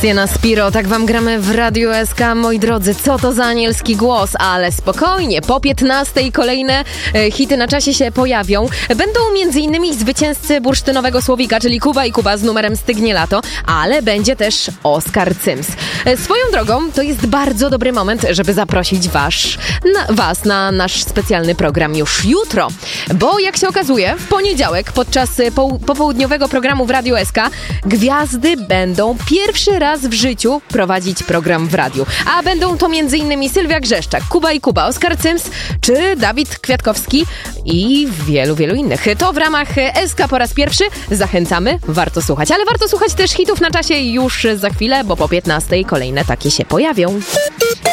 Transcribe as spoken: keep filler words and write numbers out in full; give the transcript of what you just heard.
Krystiana Spiro, tak wam gramy w Radiu S K. Moi drodzy, co to za anielski głos, ale spokojnie, po piętnastej kolejne e, hity na czasie się pojawią. Będą między innymi zwycięzcy bursztynowego słowika, czyli Kuba i Kuba z numerem Stygnie lato, ale będzie też Oskar Cyms. E, swoją drogą, to jest bardzo dobry moment, żeby zaprosić wasz, na, was na nasz specjalny program już jutro, bo jak się okazuje, w poniedziałek podczas po, popołudniowego programu w Radiu S K gwiazdy będą pierwszy raz w życiu prowadzić program w radiu. A będą to między innymi Sylwia Grzeszczak, Kuba i Kuba, Oskar Cyms czy Dawid Kwiatkowski i wielu, wielu innych. To w ramach S K po raz pierwszy. Zachęcamy, warto słuchać. Ale warto słuchać też hitów na czasie już za chwilę, bo po piętnastej kolejne takie się pojawią.